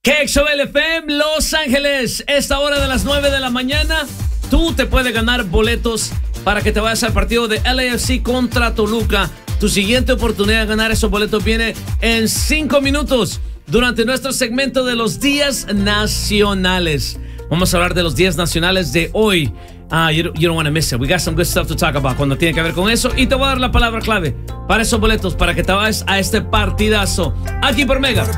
KXOL FM Los Ángeles, esta hora de las 9 de la mañana, tú te puedes ganar boletos para que te vayas al partido de LAFC contra Toluca. Tu siguiente oportunidad de ganar esos boletos viene en 5 minutos durante nuestro segmento de los días nacionales. Vamos a hablar de los días nacionales de hoy. You don't want to miss it. We got some good stuff to talk about cuando tiene que ver con eso. Y te voy a dar la palabra clave para esos boletos, para que te vayas a este partidazo aquí por Mega.